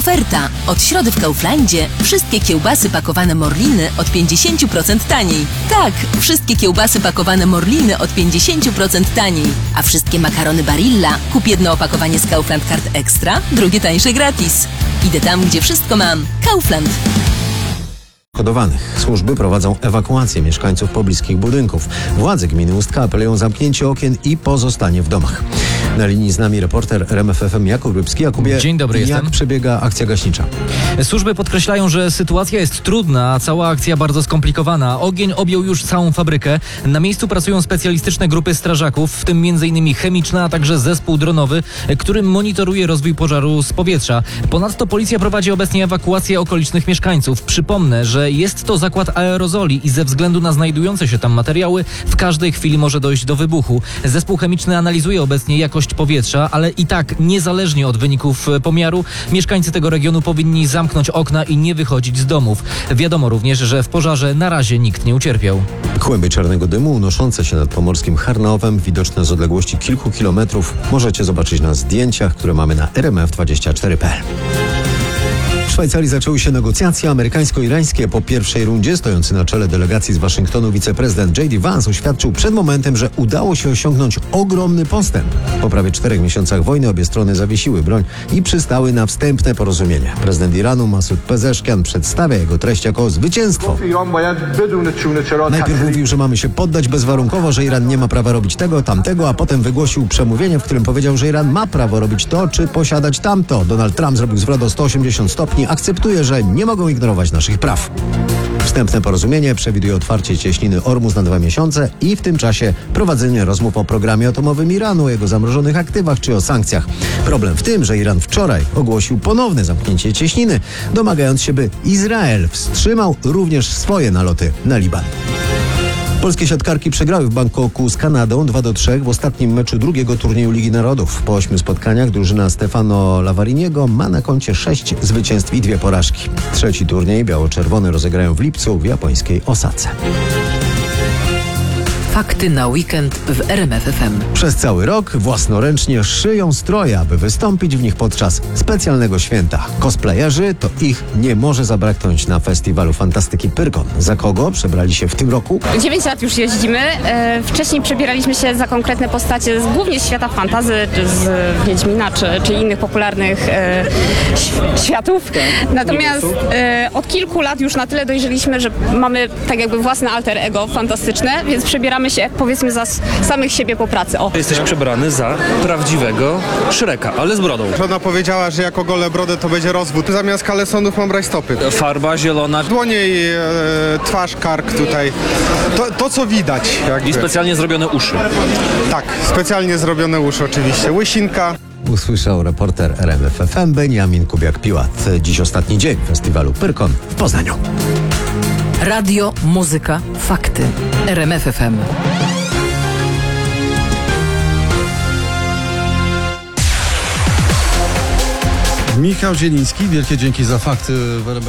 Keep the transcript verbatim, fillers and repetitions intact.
Oferta. Od środy w Kauflandzie wszystkie kiełbasy pakowane Morliny od pięćdziesiąt procent taniej. Tak, wszystkie kiełbasy pakowane Morliny od pięćdziesiąt procent taniej. A wszystkie makarony Barilla kup jedno opakowanie z Kaufland Card Extra, drugie tańsze gratis. Idę tam, gdzie wszystko mam. Kaufland. Hodowanych. Służby prowadzą ewakuację mieszkańców pobliskich budynków. Władze gminy Ustka apelują o zamknięcie okien i pozostanie w domach. Na linii z nami reporter R M F F M Jakub Rybski. Jakubie, Dzień dobry, jak jestem. przebiega akcja gaśnicza? Służby podkreślają, że sytuacja jest trudna, a cała akcja bardzo skomplikowana. Ogień objął już całą fabrykę. Na miejscu pracują specjalistyczne grupy strażaków, w tym między innymi chemiczna, a także zespół dronowy, który monitoruje rozwój pożaru z powietrza. Ponadto policja prowadzi obecnie ewakuację okolicznych mieszkańców. Przypomnę, że jest to zakład aerozoli i ze względu na znajdujące się tam materiały w każdej chwili może dojść do wybuchu. Zespół chemiczny analizuje obecnie jakość powietrza, ale i tak niezależnie od wyników pomiaru mieszkańcy tego regionu powinni zamknąć okna i nie wychodzić z domów. Wiadomo również, że w pożarze na razie nikt nie ucierpiał. Kłęby czarnego dymu unoszące się nad pomorskim Harnowem, widoczne z odległości kilku kilometrów, możecie zobaczyć na zdjęciach, które mamy na r m f dwadzieścia cztery kropka p l. W Szwajcarii zaczęły się negocjacje amerykańsko-irańskie. Po pierwszej rundzie stojący na czele delegacji z Waszyngtonu wiceprezydent J D Vance oświadczył przed momentem, że udało się osiągnąć ogromny postęp. Po prawie czterech miesiącach wojny obie strony zawiesiły broń i przystały na wstępne porozumienie. Prezydent Iranu Masud Pezeszkian przedstawia jego treść jako zwycięstwo. Najpierw mówił, że mamy się poddać bezwarunkowo, że Iran nie ma prawa robić tego, tamtego, a potem wygłosił przemówienie, w którym powiedział, że Iran ma prawo robić to, czy posiadać tamto. Donald Trump zrobił zwrot o sto osiemdziesiąt stopni. Akceptuje, że nie mogą ignorować naszych praw. Wstępne porozumienie przewiduje otwarcie cieśniny Ormus na dwa miesiące i w tym czasie prowadzenie rozmów o programie atomowym Iranu, jego zamrożonych aktywach czy o sankcjach. Problem w tym, że Iran wczoraj ogłosił ponowne zamknięcie cieśniny, domagając się, by Izrael wstrzymał również swoje naloty na Liban. Polskie siatkarki przegrały w Bangkoku z Kanadą dwa do trzech w ostatnim meczu drugiego turnieju Ligi Narodów. Po ośmiu spotkaniach drużyna Stefano Lavariniego ma na koncie sześć zwycięstw i dwie porażki. Trzeci turniej biało-czerwone rozegrają w lipcu w japońskiej Osace. Fakty na weekend w R M F F M. Przez cały rok własnoręcznie szyją stroje, aby wystąpić w nich podczas specjalnego święta. Cosplayerzy to ich nie może zabraknąć na festiwalu fantastyki Pyrkon. Za kogo przebrali się w tym roku? dziewięć lat już jeździmy. E, wcześniej przebieraliśmy się za konkretne postacie, z, głównie z świata fantasy, czy z Wiedźmina, czy, czy innych popularnych e, ś- światów. Natomiast e, od kilku lat już na tyle dojrzeliśmy, że mamy tak jakby własne alter ego fantastyczne, więc przebieramy się, powiedzmy, za s- samych siebie po pracy. O. Jesteś przebrany za prawdziwego Shreka, ale z brodą. Żona powiedziała, że jako golę brodę to będzie rozwód. Zamiast kalesonów mam brać stopy. Farba zielona Dłonie i e, twarz, kark tutaj. To, to co widać. Jakby. i specjalnie zrobione uszy. Tak, specjalnie zrobione uszy oczywiście. Łysinka. Usłyszał reporter R M F F M Beniamin Kubiak-Piłat. Dziś ostatni dzień festiwalu Pyrkon w Poznaniu. Radio, muzyka, fakty. R M F F M. Michał Zieliński, wielkie dzięki za fakty w R M F.